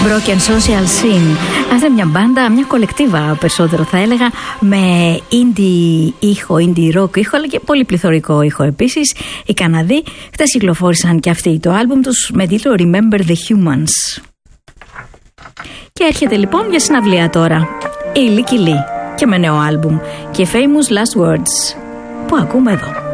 Broken Social Scene. Αυτή είναι μια μπάντα, μια κολεκτίβα περισσότερο θα έλεγα, με indie ήχο, indie rock ήχο, αλλά και πολύ πληθωρικό ήχο επίσης. Οι Καναδοί χτες κυκλοφόρησαν και αυτοί το άλμπουμ τους με τίτλο Remember the Humans. Και έρχεται λοιπόν για συναυλία τώρα η Lykke Li και με νέο άλμπουμ και Famous Last Words που ακούμε εδώ.